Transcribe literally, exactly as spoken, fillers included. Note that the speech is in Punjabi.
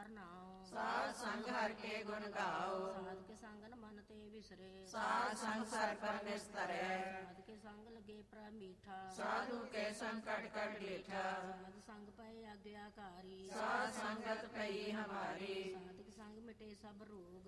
ਹਰ ਨਾਉ। ਸਾਧ ਸੰਗ ਹਰ ਕੇ ਗੁਣ ਗਾਓ। ਸਾਧਕ ਸੰਗ ਨ ਮਨ ਤੇ ਵਿਸਰੇ। ਸਾਧ ਸੰਗ ਸਰ ਪਰ ਨਿਸਤਰੈ। ਸਾਧਕੇ ਸੰਗ ਲਗੇ ਪ੍ਰਭ ਮੀਠਾ। ਸਾਧੂ ਕੇ ਸੰਗ ਕਟ ਕਟ ਲੀਠਾ। ਸਾਧ ਸੰਗ ਪਏ ਆਗਿਆਕਾਰੀ। ਸਾਧ ਸੰਗਤ ਪਈ ਹਮਾਰੀ। ਸਾਧਕ ਸੰਗ ਮਿਟੇ ਸਭ ਰੋਗ।